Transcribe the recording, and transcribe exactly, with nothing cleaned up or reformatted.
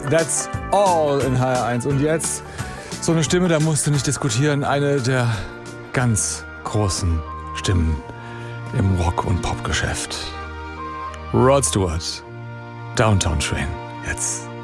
That's all in H R eins. Und jetzt so eine Stimme, da musst du nicht diskutieren. Eine der ganz großen Stimmen im Rock- und Popgeschäft. Rod Stewart, Downtown Train, jetzt.